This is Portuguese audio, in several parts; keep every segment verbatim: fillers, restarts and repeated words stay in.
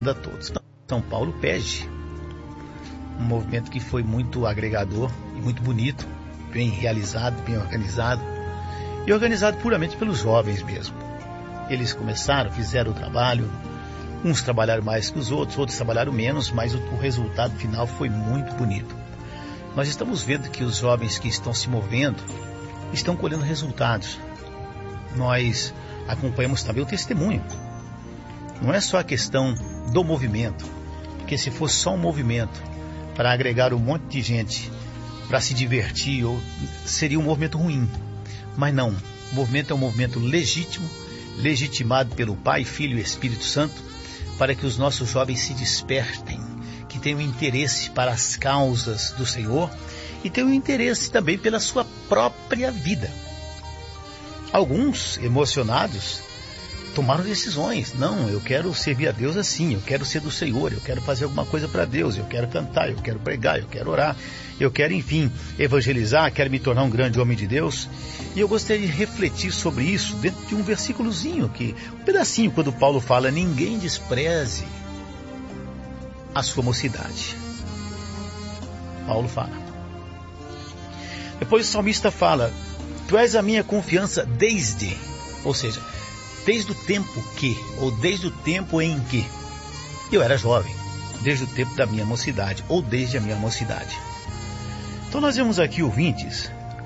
a todos. São Paulo pede um movimento que foi muito agregador e muito bonito, bem realizado, bem organizado, e organizado puramente pelos jovens mesmo. Eles começaram, fizeram o trabalho, uns trabalharam mais que os outros, outros trabalharam menos, mas o, o resultado final foi muito bonito. Nós estamos vendo que os jovens que estão se movendo estão colhendo resultados. Nós acompanhamos também o testemunho. Não é só a questão do movimento, porque se fosse só um movimento para agregar um monte de gente para se divertir, ou seria um movimento ruim. Mas não, o movimento é um movimento legítimo, legitimado pelo Pai, Filho e Espírito Santo, para que os nossos jovens se despertem, que tenham interesse para as causas do Senhor e tenham interesse também pela sua própria vida. Alguns, emocionados, tomaram decisões. Não, eu quero servir a Deus assim, eu quero ser do Senhor, eu quero fazer alguma coisa para Deus, eu quero cantar, eu quero pregar, eu quero orar, eu quero, enfim, evangelizar, quero me tornar um grande homem de Deus. E eu gostaria de refletir sobre isso dentro de um versículozinho, que, um pedacinho, quando Paulo fala: ninguém despreze a sua mocidade. Paulo fala. Depois o salmista fala: tu és a minha confiança desde, ou seja, desde o tempo que, ou desde o tempo em que eu era jovem, desde o tempo da minha mocidade, ou desde a minha mocidade. Então nós vemos aqui, ouvintes,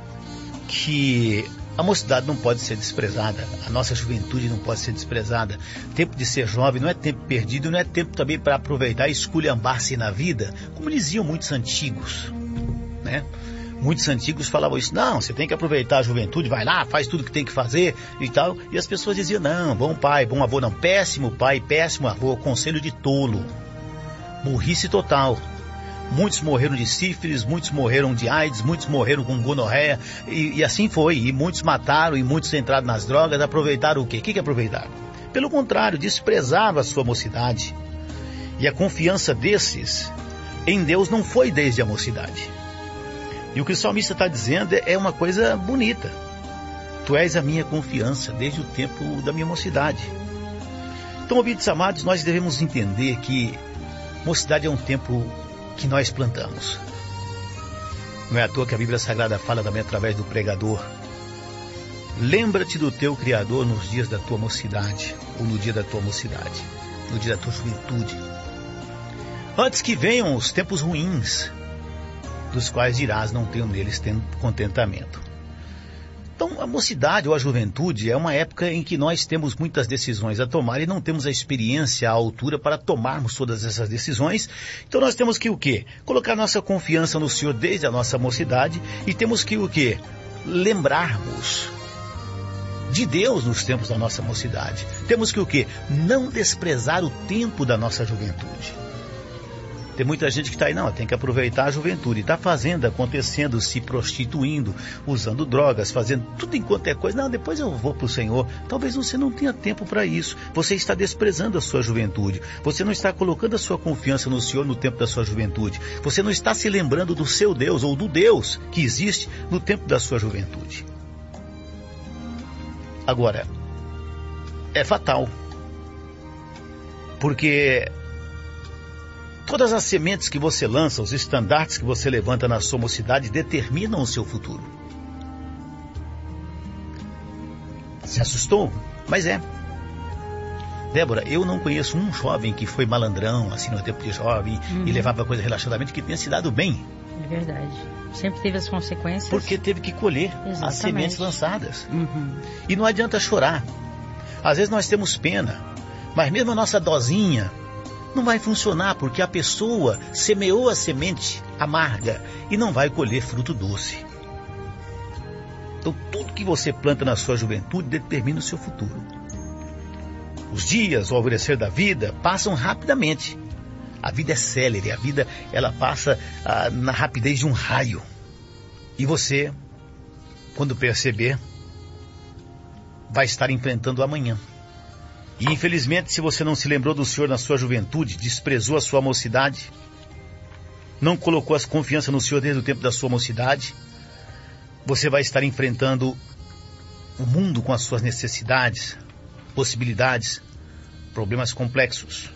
que a mocidade não pode ser desprezada, a nossa juventude não pode ser desprezada. Tempo de ser jovem não é tempo perdido, não é tempo também para aproveitar e esculhambar-se na vida, como diziam muitos antigos, né? Muitos antigos falavam isso: não, você tem que aproveitar a juventude, vai lá, faz tudo que tem que fazer e tal. E as pessoas diziam: não, bom pai, bom avô, não, péssimo pai, péssimo avô, conselho de tolo, burrice total. Muitos morreram de sífilis, muitos morreram de AIDS, muitos morreram com gonorreia, e, e assim foi. E muitos mataram, e muitos entraram nas drogas. Aproveitaram o quê? O que que aproveitaram? Pelo contrário, desprezaram a sua mocidade. E a confiança desses em Deus não foi desde a mocidade. E o que o salmista está dizendo é uma coisa bonita. Tu és a minha confiança desde o tempo da minha mocidade. Então, ouvintes amados, nós devemos entender que mocidade é um tempo que nós plantamos. Não é à toa que a Bíblia Sagrada fala também através do pregador: lembra-te do teu Criador nos dias da tua mocidade, ou no dia da tua mocidade, no dia da tua juventude, antes que venham os tempos ruins, dos quais dirás: não tenho neles contentamento. Então, a mocidade ou a juventude é uma época em que nós temos muitas decisões a tomar e não temos a experiência à altura para tomarmos todas essas decisões. Então nós temos que o quê? Colocar nossa confiança no Senhor desde a nossa mocidade, e temos que o quê? Lembrarmos de Deus nos tempos da nossa mocidade. Temos que o quê? Não desprezar o tempo da nossa juventude. Tem muita gente que está aí: não, tem que aproveitar a juventude. Está fazendo, acontecendo, se prostituindo, usando drogas, fazendo tudo enquanto é coisa. Não, depois eu vou para o Senhor. Talvez você não tenha tempo para isso. Você está desprezando a sua juventude. Você não está colocando a sua confiança no Senhor no tempo da sua juventude. Você não está se lembrando do seu Deus, ou do Deus que existe no tempo da sua juventude. Agora, é fatal. Porque todas as sementes que você lança, os estandartes que você levanta na sua mocidade, determinam o seu futuro. Se assustou? Mas é. Débora, eu não conheço um jovem que foi malandrão, assim, no tempo de jovem, uhum, e levava a coisa relaxadamente, que tenha se dado bem. É verdade. Sempre teve as consequências. Porque teve que colher Exatamente. As sementes lançadas. Uhum. E não adianta chorar. Às vezes nós temos pena, mas mesmo a nossa dosinha não vai funcionar, porque a pessoa semeou a semente amarga e não vai colher fruto doce. Então, tudo que você planta na sua juventude determina o seu futuro. Os dias, o alvorecer da vida, passam rapidamente. A vida é célere, a vida ela passa ah, na rapidez de um raio. E você, quando perceber, vai estar enfrentando o amanhã. E infelizmente, se você não se lembrou do Senhor na sua juventude, desprezou a sua mocidade, não colocou as confianças no Senhor desde o tempo da sua mocidade, você vai estar enfrentando o mundo com as suas necessidades, possibilidades, problemas complexos.